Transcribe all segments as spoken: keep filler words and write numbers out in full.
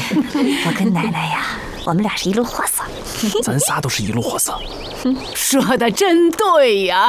我跟奶奶呀，我们俩是一路货色。 咱仨都是一路货色。 说的真对呀！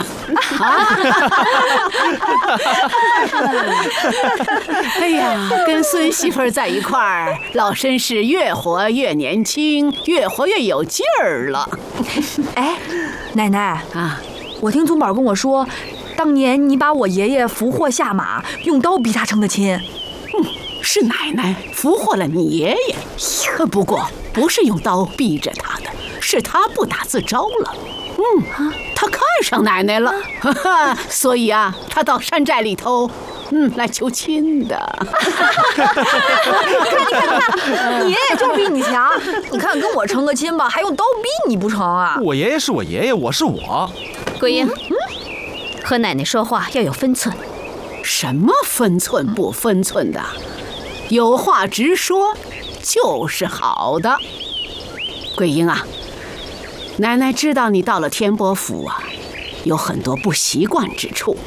哎呀，跟孙媳妇在一块儿，老绅士越活越年轻，越活越有劲儿了。 哎，奶奶啊， 我听宗宝跟我说，当年你把我爷爷俘获下马，用刀逼他成的亲。 嗯，是奶奶俘获了你爷爷，不过不是用刀逼着他的，是他不打自招了。嗯，他看上奶奶了，哈哈，所以啊，他到山寨里头，嗯，来求亲的。 看你看看，你爷爷就是比你强。你看跟我成个亲吧，还用刀逼你不成啊？ 我爷爷是我爷爷，我是我。 桂英，嗯，和奶奶说话要有分寸。 什么分寸不分寸的？有话直说就是好的。桂英啊，奶奶知道你到了天波府啊，有很多不习惯之处。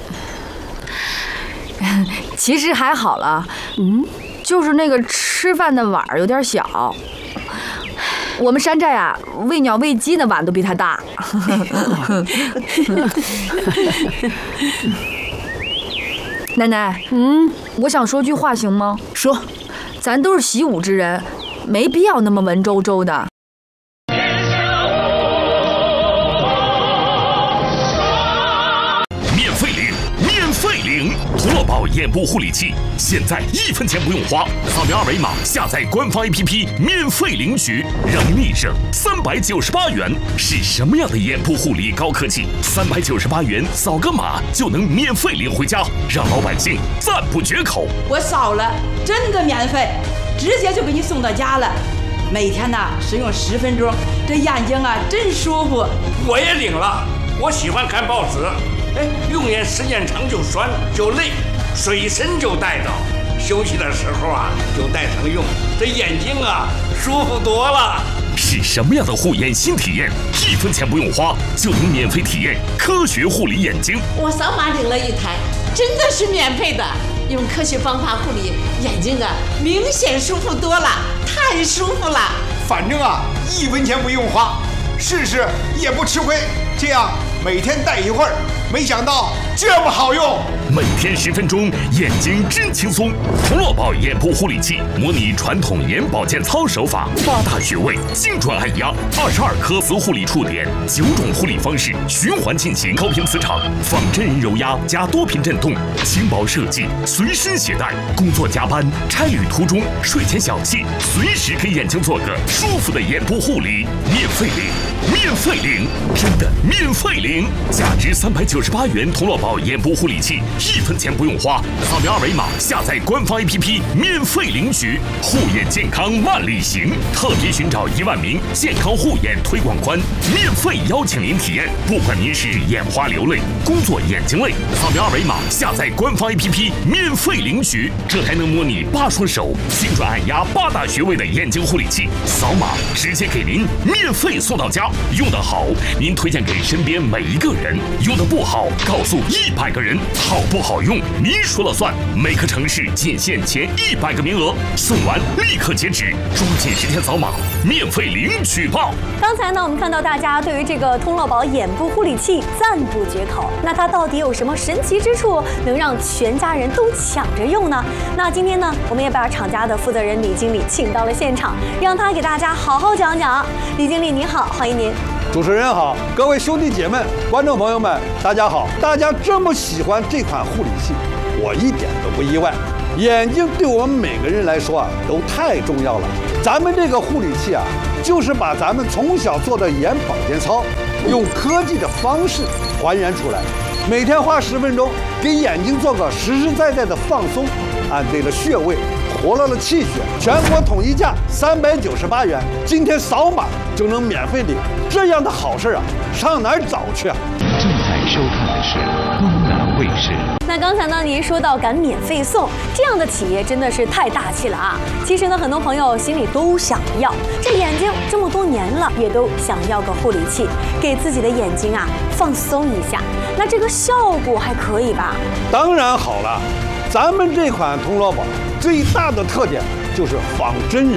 其实还好了，嗯，就是那个吃饭的碗有点小。我们山寨啊，喂鸟喂鸡的碗都比它大。奶奶，嗯，我想说句话行吗？ 说， 咱都是习武之人，没必要那么文绉绉的。 免费领，免费领！童乐宝眼部护理器，现在一分钱不用花，扫描二维码下载官方 A P P， 免费领取，让你立省三百九十八元。是什么样的眼部护理高科技？三百九十八元扫个码就能免费领回家，让老百姓赞不绝口。 我扫了，真的免费，直接就给你送到家了。每天呢使用十分钟，这眼睛啊真舒服。 我也领了，我喜欢看报纸。哎，用眼时间长就酸就累，水参就带着，休息的时候啊就带上用，这眼睛啊舒服多了。 是什么样的护眼新体验？一分钱不用花就能免费体验科学护理眼睛。 我扫码领了一台，真的是免费的，用科学方法护理眼睛啊，明显舒服多了，太舒服了。 反正啊，一分钱不用花，试试也不吃亏。这样每天戴一会儿，没想到这么好用。 每天十分钟，眼睛真轻松。童乐宝眼部护理器模拟传统眼保健操手法，八大穴位精准按压，二十二颗磁护理触点，九种护理方式循环进行，高频磁场仿真人揉压加多频震动，轻薄设计，随身携带。工作加班、差旅途中、睡前小憩，随时给眼睛做个舒服的眼部护理，免费领，免费领，真的免费领，价值三百九十八元童乐宝眼部护理器。一分钱不用花，扫描二维码下载官方 A P P， 免费领取。护眼健康万里行，特别寻找一万名健康护眼推广官，免费邀请您体验。不管您是眼花流泪、工作眼睛累，扫描二维码下载官方 A P P， 免费领取。这还能模拟八双手精准按压八大穴位的眼睛护理器，扫码直接给您免费送到家。用得好，您推荐给身边每一个人；用得不好，告诉一百个人。好不好用，您说了算。每个城市仅限前一百个名额，送完立刻截止，抓紧时间扫码，免费领取吧。 刚才呢，我们看到大家对于这个通乐宝眼部护理器赞不绝口。那它到底有什么神奇之处，能让全家人都抢着用呢？那今天呢，我们也把厂家的负责人李经理请到了现场，让他给大家好好讲讲。李经理您好，欢迎您。 主持人好，各位兄弟姐妹、观众朋友们，大家好！大家这么喜欢这款护理器，我一点都不意外。眼睛对我们每个人来说啊，都太重要了。咱们这个护理器啊，就是把咱们从小做的眼保健操，用科技的方式还原出来。每天花十分钟，给眼睛做个实实在在的放松，按对了穴位，活络了气血，全国统一价三百九十八元，今天扫码就能免费领，这样的好事啊，上哪儿找去啊？ 正在收看的是东南卫视。 那刚才呢，您说到敢免费送，这样的企业真的是太大气了啊！其实呢，很多朋友心里都想要，这眼睛这么多年了，也都想要个护理器，给自己的眼睛啊放松一下。那这个效果还可以吧？ 当然好了，咱们这款通乐宝最大的特点就是仿真人